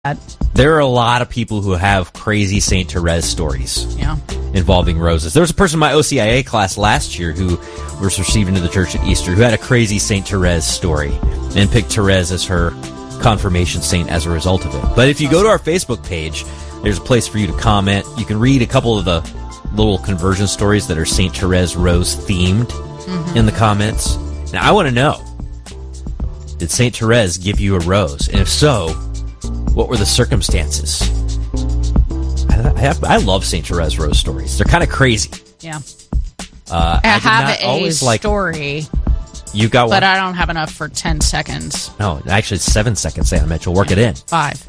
There are a lot of people who have crazy Saint Therese stories involving roses. There was a person in my OCIA class last year who was received into the church at Easter who had a crazy Saint Therese story and picked Therese as her confirmation saint as a result of it. But if you go to our Facebook page, there's a place for you to comment. You can read a couple of the little conversion stories that are Saint Therese rose themed in the comments. Now, I want to know, did Saint Therese give you a rose? And if so, what were the circumstances? I love St. Therese rose stories. They're kind of crazy. Yeah. I have a story. You got one? But I don't have enough for 10 seconds. No, actually it's 7 seconds, Anna Mitchell. Work it in. 5.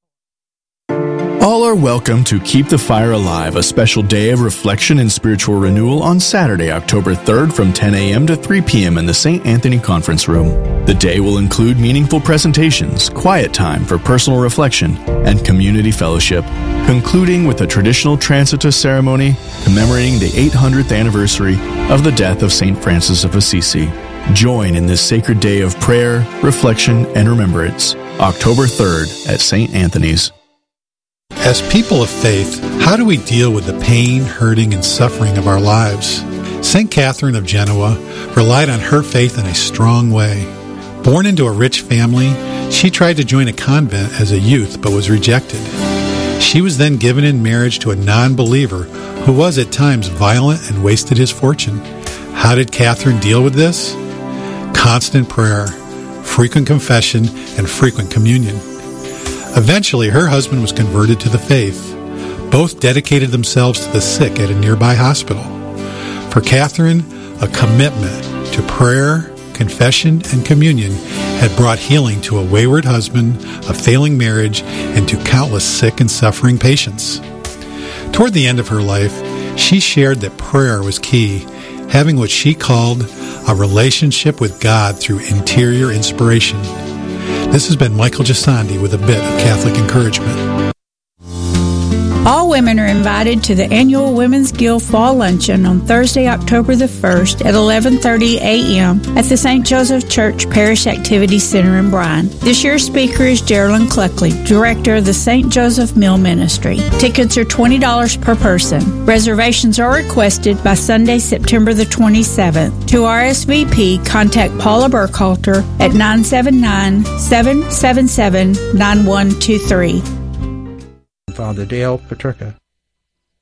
All are welcome to Keep the Fire Alive, a special day of reflection and spiritual renewal on Saturday, October 3rd from 10 a.m. to 3 p.m. in the St. Anthony Conference Room. The day will include meaningful presentations, quiet time for personal reflection, and community fellowship, concluding with a traditional Transitus ceremony commemorating the 800th anniversary of the death of St. Francis of Assisi. Join in this sacred day of prayer, reflection, and remembrance, October 3rd at St. Anthony's. As people of faith, how do we deal with the pain, hurting, and suffering of our lives? St. Catherine of Genoa relied on her faith in a strong way. Born into a rich family, she tried to join a convent as a youth but was rejected. She was then given in marriage to a non-believer who was at times violent and wasted his fortune. How did Catherine deal with this? Constant prayer, frequent confession, and frequent communion. Eventually, her husband was converted to the faith. Both dedicated themselves to the sick at a nearby hospital. For Catherine, a commitment to prayer, confession, and communion had brought healing to a wayward husband, a failing marriage, and to countless sick and suffering patients. Toward the end of her life, she shared that prayer was key, having what she called a relationship with God through interior inspiration. This has been Michael Gisandi with a bit of Catholic encouragement. All women are invited to the annual Women's Guild Fall Luncheon on Thursday, October the 1st at 11:30 a.m. at the St. Joseph Church Parish Activity Center in Bryan. This year's speaker is Geraldine Cluckley, Director of the St. Joseph Mill Ministry. Tickets are $20 per person. Reservations are requested by Sunday, September the 27th. To RSVP, contact Paula Burkhalter at 979-777-9123. Father Dale Paterka.